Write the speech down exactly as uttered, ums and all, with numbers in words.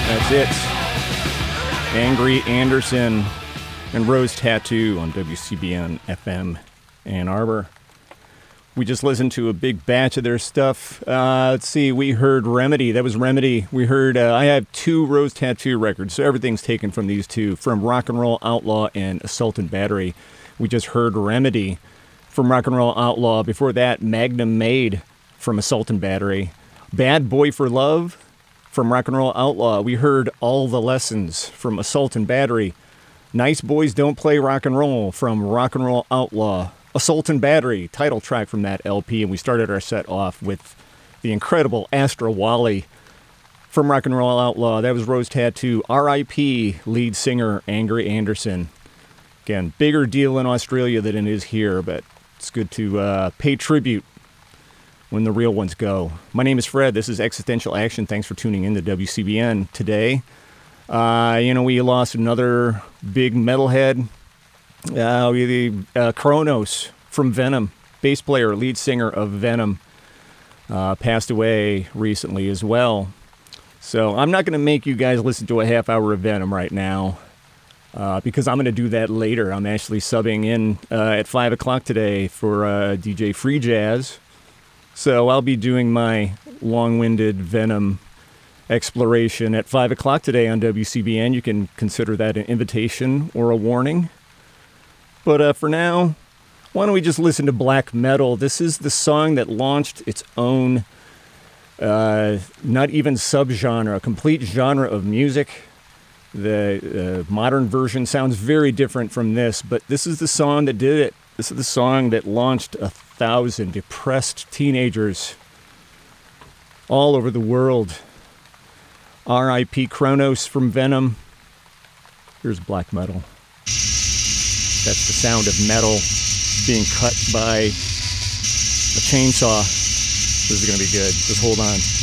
That's it. Angry Anderson and Rose Tattoo on W C B N F M Ann Arbor. We just listened to a big batch of their stuff. Uh, let's see, we heard Remedy. That was Remedy. We heard, uh, I have two Rose Tattoo records, so everything's taken from these two, from Rock and Roll Outlaw and Assault and Battery. We just heard Remedy from Rock and Roll Outlaw. Before that, Magnum Made from Assault and Battery. Bad Boy for Love from Rock and Roll Outlaw. We heard All the Lessons from Assault and Battery. Nice Boys Don't Play Rock and Roll from Rock and Roll Outlaw. Assault and Battery, title track from that L P. And we started our set off with the incredible Astra Wally from Rock and Roll Outlaw. That was Rose Tattoo. R I P lead singer Angry Anderson. Again, bigger deal in Australia than it is here, but it's good to uh, pay tribute when the real ones go. My name is Fred. This is Existential Action. Thanks for tuning in to W C B N today. Uh, you know, we lost another big metalhead. Uh, we uh, Kronos from Venom, bass player, lead singer of Venom, uh, passed away recently as well. So I'm not going to make you guys listen to a half hour of Venom right now, uh, because I'm going to do that later. I'm actually subbing in uh, at five o'clock today for uh, D J Free Jazz. So I'll be doing my long-winded Venom exploration at five o'clock today on W C B N. You can consider that an invitation or a warning. But uh, for now, why don't we just listen to black metal? This is the song that launched its own, uh, not even subgenre, a complete genre of music. The uh, modern version sounds very different from this, but this is the song that did it. This is the song that launched a thousand depressed teenagers all over the world. R I P Kronos from Venom. Here's black metal. That's the sound of metal being cut by a chainsaw. This is going to be good. Just hold on.